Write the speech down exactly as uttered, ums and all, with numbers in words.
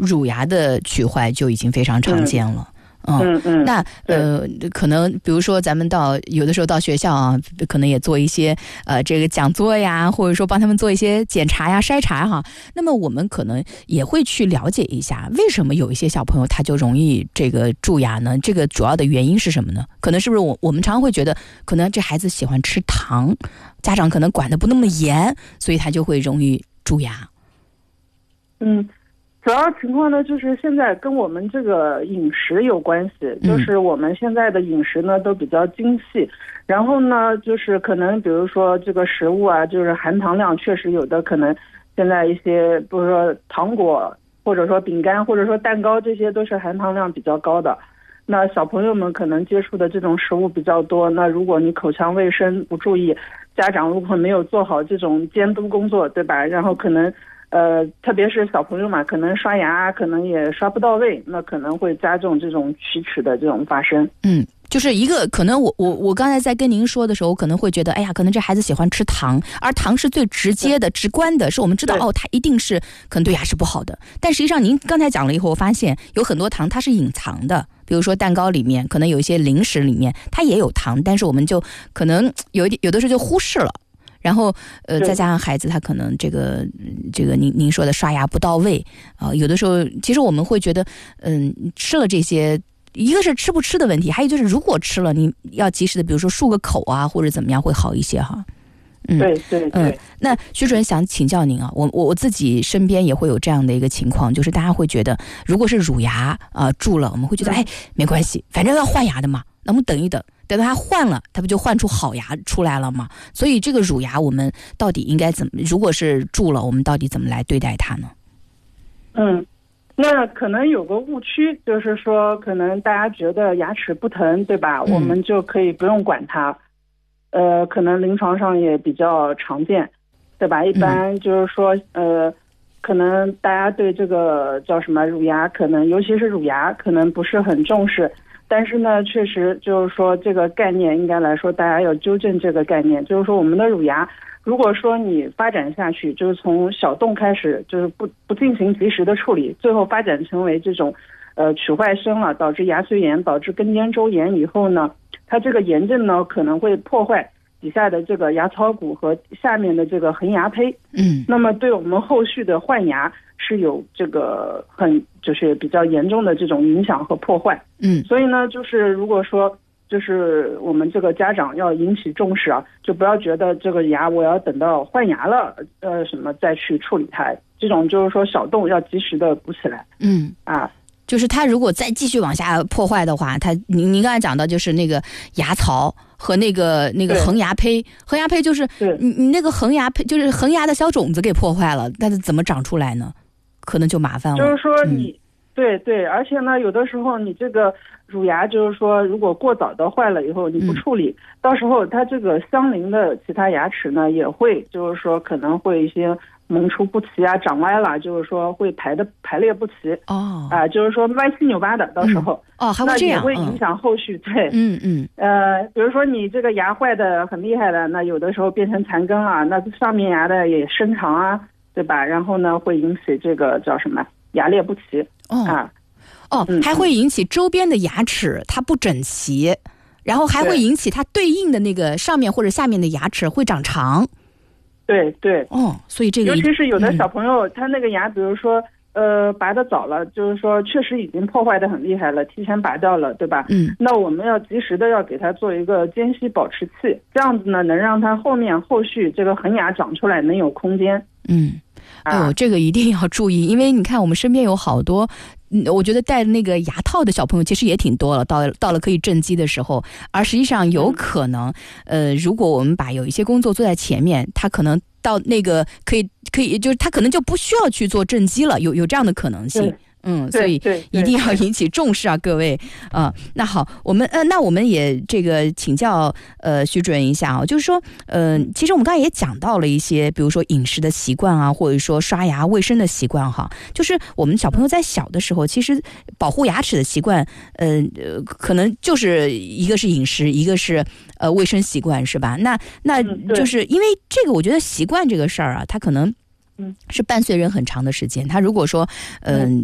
乳牙的龋坏就已经非常常见了。嗯嗯嗯， 那呃，可能比如说咱们到有的时候到学校啊，可能也做一些呃这个讲座呀，或者说帮他们做一些检查呀、筛查哈。那么我们可能也会去了解一下，为什么有一些小朋友他就容易这个蛀牙呢？这个主要的原因是什么呢？可能是不是我我们常常会觉得，可能这孩子喜欢吃糖，家长可能管得不那么严，所以他就会容易蛀牙。 嗯。主要情况呢，就是现在跟我们这个饮食有关系，就是我们现在的饮食呢都比较精细，然后呢，就是可能比如说这个食物啊，就是含糖量确实有的可能现在一些，比如说糖果或者说饼干或者说蛋糕，这些都是含糖量比较高的。那小朋友们可能接触的这种食物比较多，那如果你口腔卫生不注意，家长如果没有做好这种监督工作，对吧？然后可能。呃，特别是小朋友嘛，可能刷牙可能也刷不到位，那可能会加重这种龋齿的这种发生。 嗯，就是一个可能我我我刚才在跟您说的时候，我可能会觉得，哎呀，可能这孩子喜欢吃糖，而糖是最直接的、直观的，是我们知道哦，它一定是可能对牙齿不好的。但实际上，您刚才讲了以后，我发现有很多糖它是隐藏的，比如说蛋糕里面，可能有一些零食里面它也有糖，但是我们就可能有一点有的时候就忽视了。然后，呃，再加上孩子他可能这个这个您您说的刷牙不到位啊、呃，有的时候其实我们会觉得，嗯，吃了这些，一个是吃不吃的问题，还有就是如果吃了，你要及时的，比如说漱个口啊，或者怎么样会好一些哈。 嗯，对对对。 嗯，那徐主任想请教您啊，我我我自己身边也会有这样的一个情况，就是大家会觉得，如果是乳牙啊、呃、蛀了，我们会觉得、嗯、哎没关系，反正要换牙的嘛，那我们等一等。等到它换了，它不就换出好牙出来了吗？所以这个乳牙我们到底应该怎么？如果是蛀了，我们到底怎么来对待它呢？ 嗯，那可能有个误区，就是说可能大家觉得牙齿不疼，对吧？嗯、我们就可以不用管它。呃，可能临床上也比较常见，对吧？一般就是说，呃，可能大家对这个叫什么乳牙，可能尤其是乳牙，可能不是很重视。但是呢，确实就是说这个概念应该来说，大家要纠正这个概念，就是说我们的乳牙，如果说你发展下去，就是从小洞开始，就是不不进行及时的处理，最后发展成为这种，呃，龋坏深了，导致牙髓炎，导致根尖周炎以后呢，它这个炎症呢可能会破坏底下的这个牙槽骨和下面的这个恒牙胚， 嗯， 那么对我们后续的换牙是有这个很就是比较严重的这种影响和破坏， 嗯， 所以呢，就是如果说就是我们这个家长要引起重视啊，就不要觉得这个牙我要等到换牙了，呃，什么再去处理它，这种就是说小洞要及时的补起来， 嗯啊。 就是它如果再继续往下破坏的话，它您您刚才讲到就是那个牙槽和那个那个恒牙胚，恒牙胚就是你你那个恒牙胚就是恒牙的小种子给破坏了，但是怎么长出来呢？可能就麻烦了。 就是说你、嗯、对对，而且呢，有的时候你这个乳牙就是说，如果过早的坏了以后，你不处理，嗯、到时候它这个相邻的其他牙齿呢，也会就是说可能会一些萌出不齐啊，长歪了，就是说会排的排列不齐哦， 啊、呃，就是说歪七扭八的，到时候、 嗯、哦还会这样， 那也会影响后续。对， 嗯嗯， 呃，比如说你这个牙坏的很厉害的，那有的时候变成残根了，那上面牙的也伸长啊，对吧？然后呢，会引起这个叫什么牙列不齐、 哦、 啊， 哦、嗯，还会引起周边的牙齿它不整齐，然后还会引起它对应的那个上面或者下面的牙齿会长长。 对对， 哦，所以这个尤其是有的小朋友，嗯、他那个牙，比如说，呃，拔得早了，就是说确实已经破坏得很厉害了，提前拔掉了，对吧？ 嗯， 那我们要及时的要给他做一个间隙保持器，这样子呢，能让他后面后续这个恒牙长出来能有空间。 嗯，哎呦，这个一定要注意，因为你看我们身边有好多。嗯，我觉得戴那个牙套的小朋友其实也挺多了，到到了可以正畸的时候，而实际上有可能，嗯、呃，如果我们把有一些工作做在前面，他可能到那个可以可以，就是他可能就不需要去做正畸了，有有这样的可能性。嗯，所以一定要引起重视啊，各位啊、呃。那好，我们呃，那我们也这个请教呃徐主任一下啊，就是说，呃，其实我们刚才也讲到了一些，比如说饮食的习惯啊，或者说刷牙卫生的习惯哈。就是我们小朋友在小的时候，其实保护牙齿的习惯，呃，可能就是一个是饮食，一个是呃卫生习惯，是吧？那那就是因为这个，我觉得习惯这个事儿啊，它可能。嗯，是伴随人很长的时间。他如果说，嗯、呃，